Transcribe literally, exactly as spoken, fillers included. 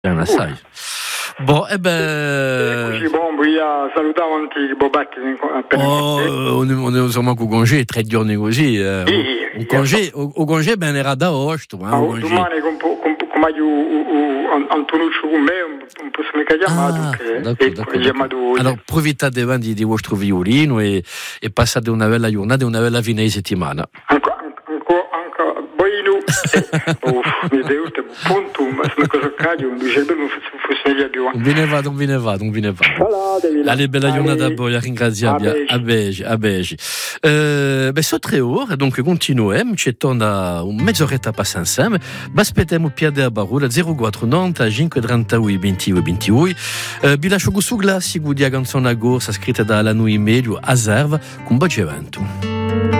un assai. Bon, e ben... Così, bon, voglio salutare anche i bobatti appena Oh, on on est vraiment qu'au congé, très dur così. Eh. Sì, Un congé, o, o congé ben era da osto, eh, ah, o congé. domani con, con, con Mario Antonuccio con me non posso mica chiamare Ah, perché d'accordo, è d'accordo. chiamato Allora, approfittate di, di vostro violino e, e passate una bella giornata e una bella fine di settimana. ancora ancora ancora boino uff mi devo te punto ma se cosa accade un dice non fosse meglio più Non ve ne vado, non ve ne vado, non ve ne vado. Allez, bella giornata a voi, ringraziamo. A Bege, a Bege. Uh, beh, so tre ore, donc continuiamo, ci torna un mezz'oretta passa insieme, ma aspettiamo piede a Barula, zero quattro novanta cinque trentadue ventidue ventidue. Uh, vi lascio su glassi, gudia canzone a gorsa, scritta da Lanui Medio, a Serva, con Baggio Evento.